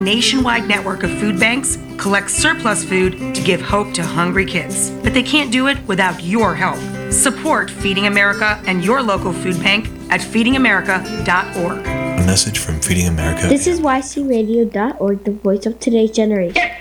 nationwide network of food banks collects surplus food to give hope to hungry kids. But they can't do it without your help. Support Feeding America and your local food bank at feedingamerica.org. A message from Feeding America. This is YCRadio.org, the voice of today's generation.